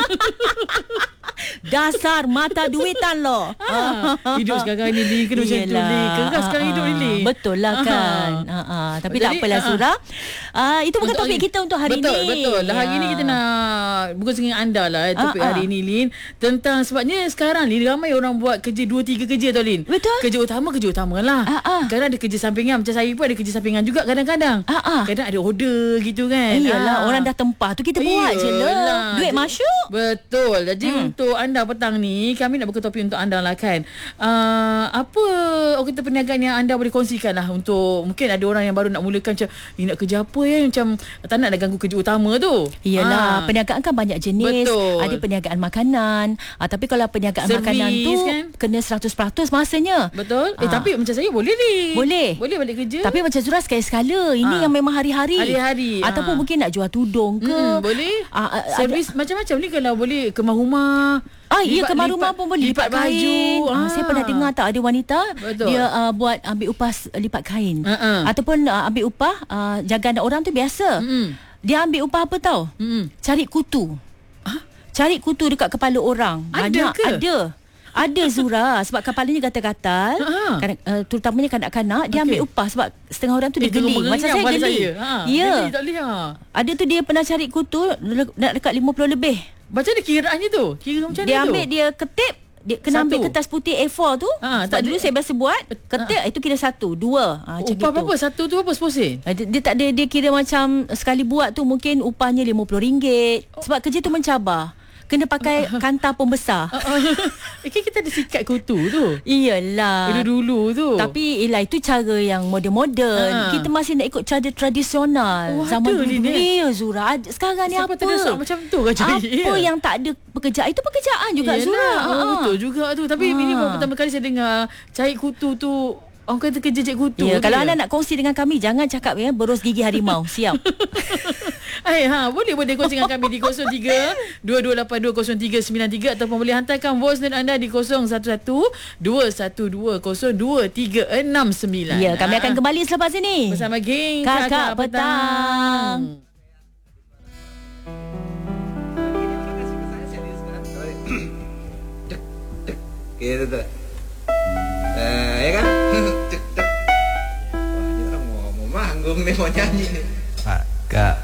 Dasar mata duitan lo. Hidup sekarang ni kena macam tu ni. Keras sekarang hidup ni. Betul lah kan. Tapi jadi, tak apalah Zura. Itu bukan topik kita untuk hari betul, ni. Betul. Hari ni kita nak berkongsi dengan anda lah topik hari ni, Lin. Tentang sebabnya sekarang Lin, ramai orang buat kerja 2-3 kerja tau, Lin. Betul. Kerja utama lah. Kadang ada kerja sampingan. Macam saya pun ada kerja sampingan juga kadang-kadang. Kadang ada order gitu kan. Iyalah, orang dah tempah tu kita buat je lah. Duit masuk. Betul. Jadi untuk anda petang ni, kami nak buka topik untuk anda lah kan. Apa orang kata perniagaan yang anda boleh kongsikan lah untuk mungkin ada orang yang baru nak mulakan macam ni nak kerja apa ya, macam tak nak ganggu kerja utama tu. Iyalah, perniagaan kan banyak jenis. Betul. Ada perniagaan makanan. Tapi kalau perniagaan Servis, makanan tu kan? kena 100% masanya. Betul. Tapi macam saya boleh ni. Boleh balik kerja. Tapi macam Zura sekali-sekala. Ini yang memang hari-hari. Ataupun mungkin nak jual tudung ke. Boleh. Servis macam-macam ni kalau boleh kemas rumah. Kemas rumah pun boleh. Lipat kain. Saya pernah dengar tak ada wanita. Betul. Dia buat ambil upah lipat kain. Ataupun ambil upah jaga anak orang tu biasa. Dia ambil upah apa tau? Cari kutu. Cari kutu dekat kepala orang. Ada ke? Ada Zura. Sebab kepalanya gatal-gatal. Terutamanya kanak-kanak. Dia ambil upah sebab setengah orang tu dia geli. Macam saya geli. Ya. Ada tu dia pernah cari kutu nak dekat 50 lebih. Macam mana kiraannya tu? Kira macam dia mana tu? Dia ambil, dia ketip. Dia kena ambil kertas putih A4 tu. Sebab dulu saya biasa buat. Ketip itu kira 1, 2. Macam upah berapa? 1 tu berapa 10 sen? Dia tak ada. Dia kira macam sekali buat tu mungkin upahnya RM50. Sebab kerja tu mencabar. Kena pakai kantar pembesar. Kita ada sikat kutu tu. Iyalah. Dulu tu. Tapi itu cara yang moden-moden. Kita masih nak ikut cara tradisional. Zaman dulu. Ya Zura. Sekarang ni apa? Macam tu kan cari. Apa yang tak ada pekerjaan. Itu pekerjaan juga. Iyalah, Zura. Betul juga tu. Tapi ini pertama kali saya dengar cari kutu tu. Orang kata kerja cek kutu. Kalau anda nak kongsi dengan kami, jangan cakap berus gigi harimau. Siap. Boleh kongsi dengan kami di 03-22820393 ataupun boleh hantarkan voice note anda di 0112120369. Ya, kami akan kembali selepas ini bersama geng Kakak Petang. Gitu tuh. Ya kan? Wah, ini orang mau manggung nih, mau nyanyi nih. Kak